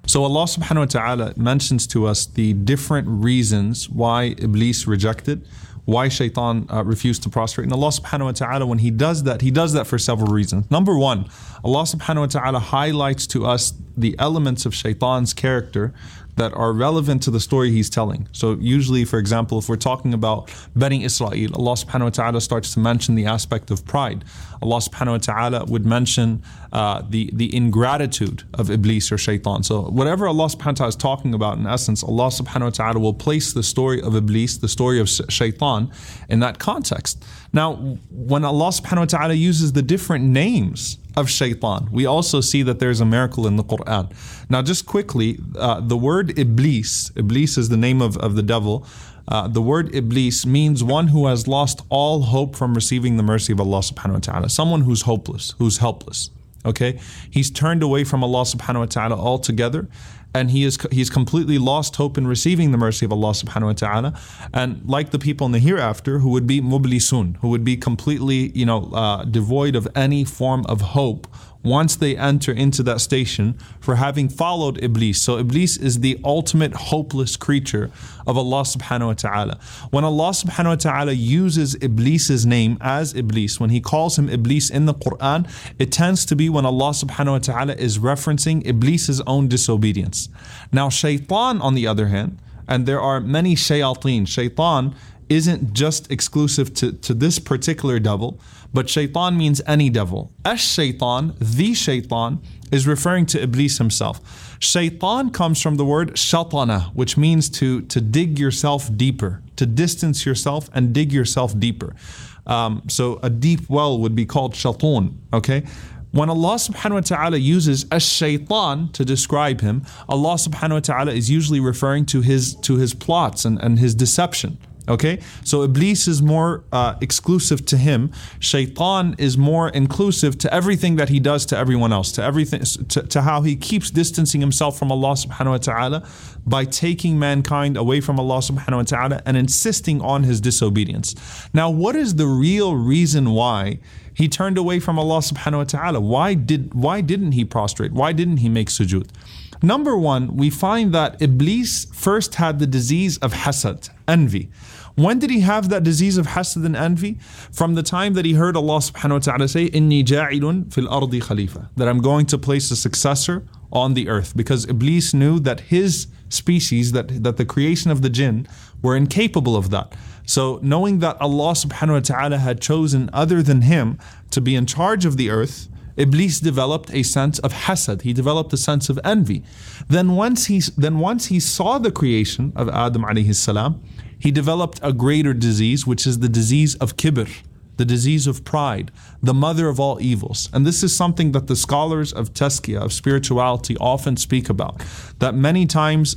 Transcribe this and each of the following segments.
So Allah subhanahu wa ta'ala mentions to us the different reasons why Iblis rejected, why Shaitan refused to prostrate. And Allah subhanahu wa ta'ala, when He does that for several reasons. Number one, Allah subhanahu wa ta'ala highlights to us the elements of Shaitan's character that are relevant to the story He's telling. So usually, for example, if we're talking about Bani Israel, Allah subhanahu wa ta'ala starts to mention the aspect of pride. Allah subhanahu wa ta'ala would mention the ingratitude of Iblis or Shaitan. So whatever Allah subhanahu wa ta'ala is talking about, in essence, Allah subhanahu wa ta'ala will place the story of Iblis, the story of Shaitan, in that context. Now, when Allah subhanahu wa ta'ala uses the different names of Shaitan, we also see that there's a miracle in the Quran. Now, just quickly, the word Iblis is the name of the devil. The word Iblis means one who has lost all hope from receiving the mercy of Allah subhanahu wa ta'ala. Someone who's hopeless, who's helpless. Okay? He's turned away from Allah subhanahu wa ta'ala altogether, and he's completely lost hope in receiving the mercy of Allah subhanahu wa ta'ala. And like the people in the hereafter who would be mublisun, who would be completely, devoid of any form of hope once they enter into that station for having followed Iblis. So Iblis is the ultimate hopeless creature of Allah subhanahu wa ta'ala. When Allah subhanahu wa ta'ala uses Iblis's name as Iblis, when He calls him Iblis in the Quran, it tends to be when Allah subhanahu wa ta'ala is referencing Iblis's own disobedience. Now Shaitan, on the other hand, and there are many shayateen, Shaitan isn't just exclusive to this particular devil, but Shaitan means any devil. Ash-Shaitan, the Shaitan, is referring to Iblis himself. Shaitan comes from the word shatana, which means to dig yourself deeper, to distance yourself and dig yourself deeper. So a deep well would be called shatun, okay? When Allah subhanahu wa ta'ala uses ash-shaytan to describe him, Allah subhanahu wa ta'ala is usually referring to his plots and his deception. Okay, so Iblis is more exclusive to him. Shaitan is more inclusive to everything that he does to everyone else, to everything, to how he keeps distancing himself from Allah subhanahu wa ta'ala by taking mankind away from Allah subhanahu wa ta'ala and insisting on his disobedience. Now, what is the real reason why he turned away from Allah subhanahu wa ta'ala? Why didn't he prostrate? Why didn't he make sujood? Number one, we find that Iblis first had the disease of hasad, envy. When did he have that disease of hasad and envy? From the time that he heard Allah subhanahu wa ta'ala say, "Inni ja'ilun fil ardi khalifa," that I'm going to place a successor on the earth, because Iblis knew that his species, that the creation of the jinn, were incapable of that. So knowing that Allah subhanahu wa ta'ala had chosen other than him to be in charge of the earth, Iblis developed a sense of hasad. He developed a sense of envy. Then once he saw the creation of Adam alayhi salam, he developed a greater disease, which is the disease of kibr, the disease of pride, the mother of all evils. And this is something that the scholars of tazkiyah, of spirituality, often speak about. That many times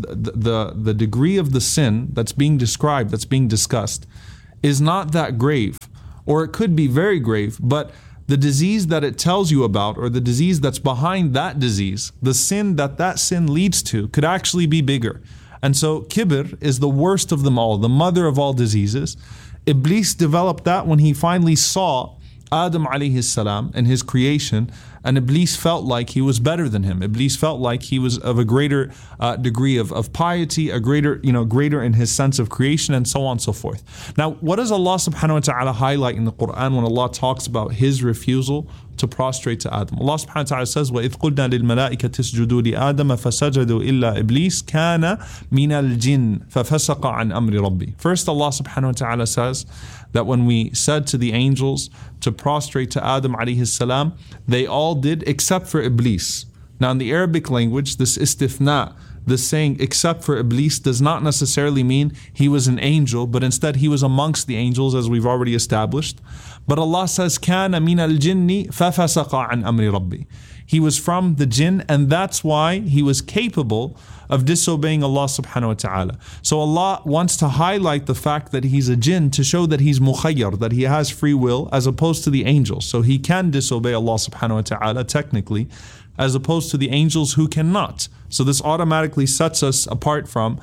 the degree of the sin that's being described, that's being discussed, is not that grave, or it could be very grave, but the disease that it tells you about, or the disease that's behind that disease, the sin that sin leads to, could actually be bigger. And so kibr is the worst of them all, the mother of all diseases. Iblis developed that when he finally saw Adam alayhi salam and his creation, and Iblis felt like he was better than him. Iblis felt like he was of a greater degree of piety, a greater in his sense of creation, and so on and so forth. Now, what does Allah subhanahu wa ta'ala highlight in the Quran when Allah talks about his refusal to prostrate to Adam? Allah subhanahu wa ta'ala says, وَإِذْ قُلْنَا لِلْمَلَائِكَةِ اسْجُدُوا لِآدَمَ فَسَجَدُوا إِلَّا إِبْلِيسَ كَانَ مِنَ الْجِنِّ فَفَسَقَ عَنْ أَمْرِ رَبِّهِ. First, Allah subhanahu wa ta'ala says that when we said to the angels to prostrate to Adam alayhi salam, they all did except for Iblis. Now in the Arabic language, this istithna, this saying except for Iblis, does not necessarily mean he was an angel, but instead he was amongst the angels, as we've already established. But Allah says, كَانَ مِنَ الْجِنِّ فَفَسَقَ عَنْ أَمْرِ رَبِّهِ. He was from the jinn, and that's why he was capable of disobeying Allah subhanahu wa ta'ala. So Allah wants to highlight the fact that he's a jinn to show that he's mukhayyar, that he has free will, as opposed to the angels. So he can disobey Allah subhanahu wa ta'ala technically, as opposed to the angels who cannot. So this automatically sets us apart from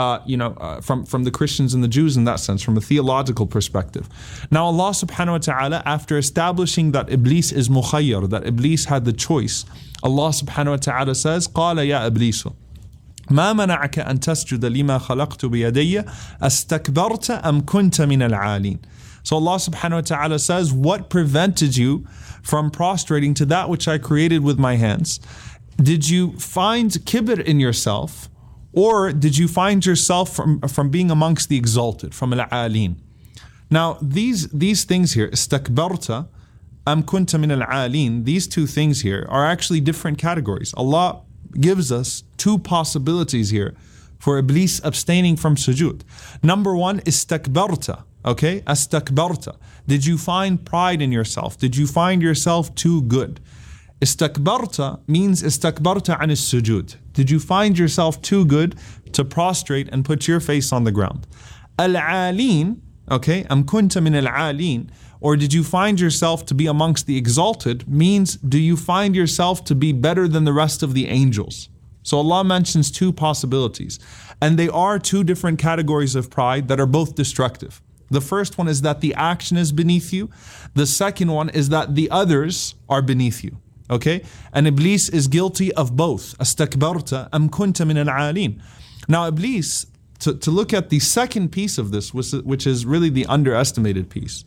from the Christians and the Jews in that sense, from a theological perspective. Now Allah subhanahu wa ta'ala, after establishing that Iblis is mukhayyar, that Iblis had the choice, Allah subhanahu wa ta'ala says, قَالَ يَا إِبْلِيسُ ما منعك أن تسجد لما خلقت بيدي استكبرت أم كنت من العالين. So Allah subhanahu wa ta'ala says, what prevented you from prostrating to that which I created with my hands? Did you find kibr in yourself, or did you find yourself from being amongst the exalted, from al-alin? Now these things here, istakbarta am kunta min al-alin, these two things here are actually different categories. Allah gives us two possibilities here for Iblis abstaining from sujood. Number one, istakbarta. Okay, astakbarta. Did you find pride in yourself? Did you find yourself too good? Istakbarta means istakbarta an sujood. Did you find yourself too good to prostrate and put your face on the ground? Al-alin, okay, am kunta min al-alin, or did you find yourself to be amongst the exalted, means do you find yourself to be better than the rest of the angels? So Allah mentions two possibilities, and they are two different categories of pride that are both destructive. The first one is that the action is beneath you. The second one is that the others are beneath you. Okay? And Iblis is guilty of both. Astakbarta am kunta min al-alin. Now Iblis, to look at the second piece of this, which is really the underestimated piece,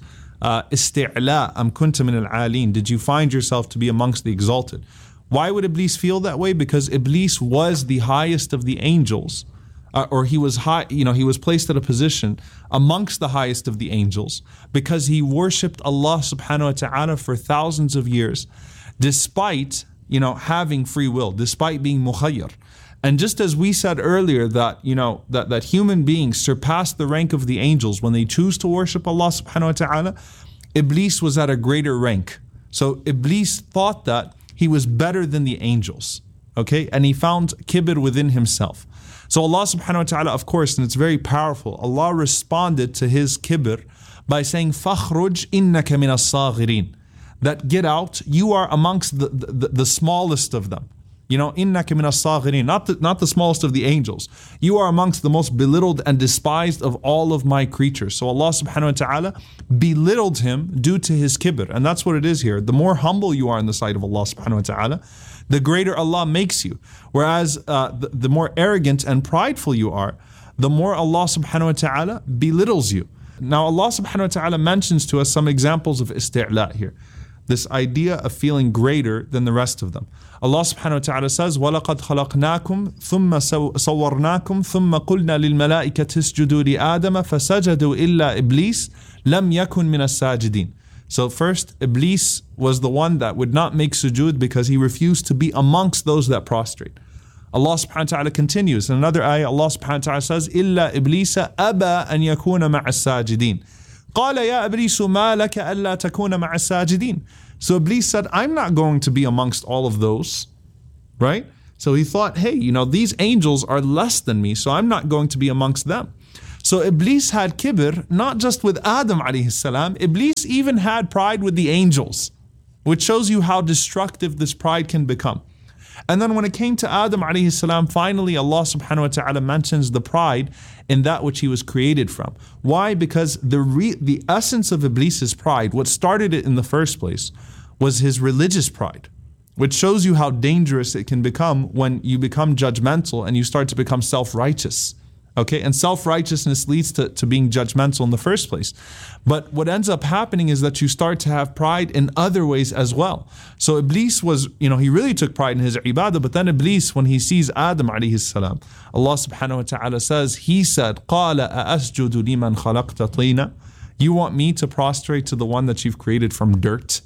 isti'la am kunta min al-alin. Did you find yourself to be amongst the exalted? Why would Iblis feel that way? Because Iblis was the highest of the angels. Or he was high, he was placed at a position amongst the highest of the angels because he worshipped Allah subhanahu wa ta'ala for thousands of years, despite, having free will, despite being mukhayyar. And just as we said earlier that, that human beings surpass the rank of the angels when they choose to worship Allah subhanahu wa ta'ala, Iblis was at a greater rank. So Iblis thought that he was better than the angels, okay? And he found kibr within himself. So Allah subhanahu wa ta'ala, of course, and it's very powerful, Allah responded to his kibr by saying, فَخْرُجْ إِنَّكَ مِنَ الصَّاغِرِينَ. That get out, you are amongst the smallest of them. إِنَّكَ مِنَ الصَّاغِرِينَ, not the smallest of the angels. You are amongst the most belittled and despised of all of my creatures. So Allah subhanahu wa ta'ala belittled him due to his kibr. And that's what it is here. The more humble you are in the sight of Allah subhanahu wa ta'ala, the greater Allah makes you. Whereas the more arrogant and prideful you are, the more Allah subhanahu wa ta'ala belittles you. Now Allah subhanahu wa ta'ala mentions to us some examples of isti'la here. This idea of feeling greater than the rest of them. Allah subhanahu wa ta'ala says, وَلَقَدْ خَلَقْنَاكُمْ ثُمَّ صَوَّرْنَاكُمْ ثُمَّ قُلْنَا لِلْمَلَائِكَةِ اسْجُدُوا لِآدَمَ فَسَجَدُوا إِلَّا إِبْلِيسَ لَمْ يَكُنْ مِنَ السَّاجِدِينَ. So first, Iblis was the one that would not make sujood because he refused to be amongst those that prostrate. Allah subhanahu wa ta'ala continues. In another ayah, Allah subhanahu wa ta'ala says, إِلَّا إِبْلِيسَ أَبَى أَنْ يَكُونَ مَعَ السَّاجِدِينَ قَالَ يَا إِبْلِيسُ مَا لَكَ أَلَّا تَكُونَ مَعَ السَّاجِدِينَ. So Iblis said, I'm not going to be amongst all of those, right? So he thought, hey, these angels are less than me, so I'm not going to be amongst them. So Iblis had kibr, not just with Adam alayhi salam, Iblis even had pride with the angels, which shows you how destructive this pride can become. And then when it came to Adam alayhi salam, finally Allah subhanahu wa ta'ala mentions the pride in that which he was created from. Why? Because the essence of Iblis's pride, what started it in the first place, was his religious pride, which shows you how dangerous it can become when you become judgmental and you start to become self-righteous. Okay, and self-righteousness leads to being judgmental in the first place. But what ends up happening is that you start to have pride in other ways as well. So Iblis was, he really took pride in his ibadah, but then Iblis, when he sees Adam alayhi salam, Allah subhanahu wa ta'ala says, he said, قَالَ أَأَسْجُدُ لِمَنْ خَلَقْتَ طِينًا. You want me to prostrate to the one that you've created from dirt?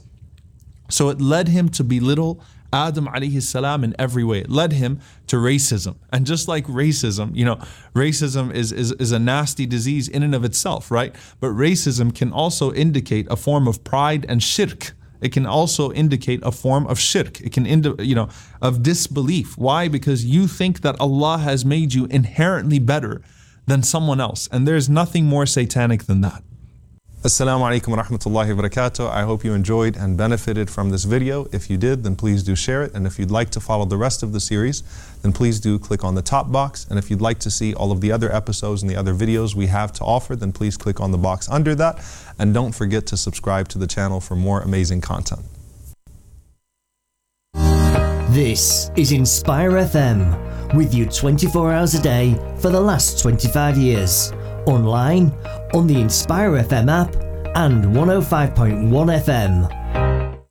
So it led him to belittle Adam alayhi salam in every way. It led him to racism. And just like racism, racism is a nasty disease in and of itself, right? But racism can also indicate a form of pride and shirk. It can also indicate a form of shirk. It can, of disbelief. Why? Because you think that Allah has made you inherently better than someone else. And there's nothing more satanic than that. Assalamu alaikum wa rahmatullahi wa barakatuh. I hope you enjoyed and benefited from this video. If you did, then please do share it. And if you'd like to follow the rest of the series, then please do click on the top box. And if you'd like to see all of the other episodes and the other videos we have to offer, then please click on the box under that. And don't forget to subscribe to the channel for more amazing content. This is Inspire FM, with you 24 hours a day for the last 25 years. Online, on the Inspire FM app, and 105.1 FM.